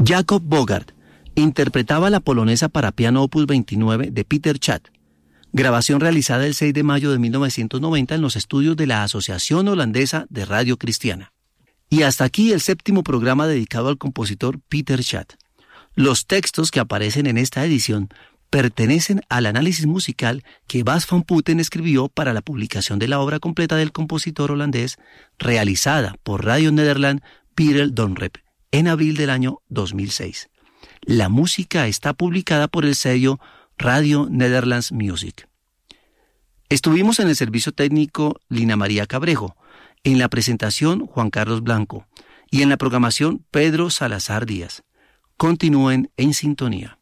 Jacob Bogart interpretaba la polonesa para piano opus 29 de Peter Chat, grabación realizada el 6 de mayo de 1990 en los estudios de la Asociación Holandesa de Radio Cristiana. Y hasta aquí el 7º programa dedicado al compositor Peter Chat. Los textos que aparecen en esta edición pertenecen al análisis musical que Bas van Putten escribió para la publicación de la obra completa del compositor holandés, realizada por Radio Nederland Peter Donrep en abril del año 2006. La música está publicada por el sello Radio Netherlands Music. Estuvimos en el servicio técnico Lina María Cabrejo, en la presentación Juan Carlos Blanco y en la programación Pedro Salazar Díaz. Continúen en sintonía.